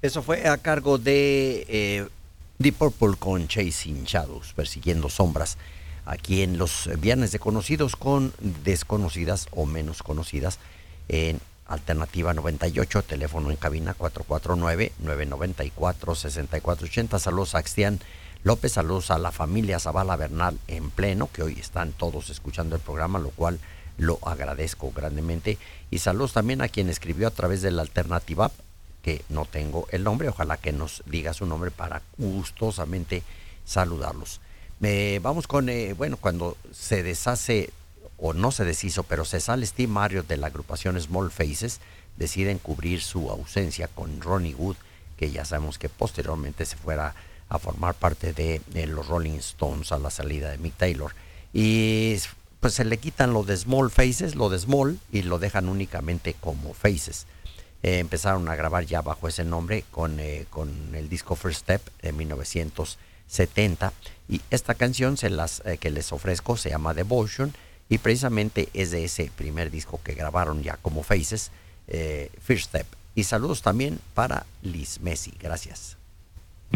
Eso fue a cargo de Deep Purple con Chasing Shadows, persiguiendo sombras, aquí en los Viernes de Conocidos con desconocidas o menos conocidas en Alternativa 98, teléfono en cabina 449-994-6480. Saludos a Axtián López, saludos a la familia Zavala Bernal en pleno, que hoy están todos escuchando el programa, lo cual lo agradezco grandemente. Y saludos también a quien escribió a través de la Alternativa, que no tengo el nombre, ojalá que nos diga su nombre para gustosamente saludarlos. Vamos con, bueno, cuando se deshace, o no se deshizo, pero se sale Steve Marriott de la agrupación Small Faces, deciden cubrir su ausencia con Ronnie Wood, que ya sabemos que posteriormente se fuera a formar parte de los Rolling Stones a la salida de Mick Taylor. Y pues se le quitan lo de Small Faces, lo de Small, y lo dejan únicamente como Faces. Empezaron a grabar ya bajo ese nombre con el disco First Step de 1970, y esta canción que les ofrezco se llama Devotion, y precisamente es de ese primer disco que grabaron ya como Faces, First Step. Y saludos también para Liz Messi, gracias.